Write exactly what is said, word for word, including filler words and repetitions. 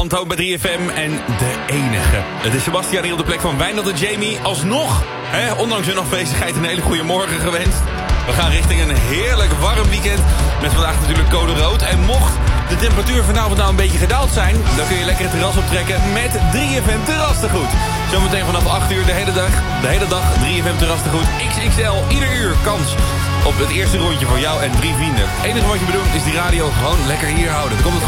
Antoon bij drie F M en de enige. Het is Sebastian hier op de plek van Wijnald en Jamie. Alsnog, hè, ondanks hun afwezigheid, een hele goede morgen gewenst. We gaan richting een heerlijk warm weekend. Met vandaag natuurlijk code rood. En mocht de temperatuur vanavond nou een beetje gedaald zijn, dan kun je lekker het terras optrekken met drie F M terrastegoed. Zometeen vanaf acht uur de hele dag. De hele dag drie F M terrastegoed. X X L, ieder uur kans op het eerste rondje voor jou en drie vrienden. Het enige wat je bedoelt is die radio gewoon lekker hier houden. Dan komt het